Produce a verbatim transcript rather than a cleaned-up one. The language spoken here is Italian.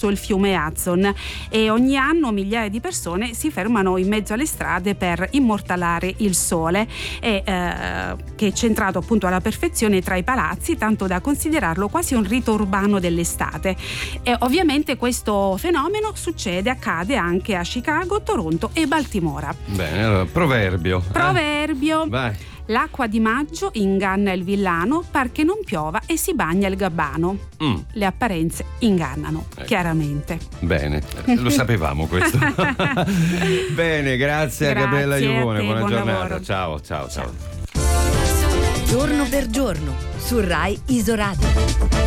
attraverso il fiume Hudson, e ogni anno migliaia di persone si fermano in mezzo alle strade per immortalare il sole, e, eh, che è centrato appunto alla perfezione tra i palazzi, tanto da considerarlo quasi un rito urbano dell'estate. E ovviamente questo fenomeno succede, accade anche a Chicago, Toronto e Baltimora. Bene, allora, proverbio. Proverbio. Eh? Vai. L'acqua di maggio inganna il villano, par che non piova e si bagna il gabbano. Mm. Le apparenze ingannano, ecco. Chiaramente. Bene, lo sapevamo questo. Bene, grazie, grazie a Gabriella Iovone, buona buon giornata. Lavoro. Ciao, ciao, ciao. Giorno per giorno su Rai Isoradio.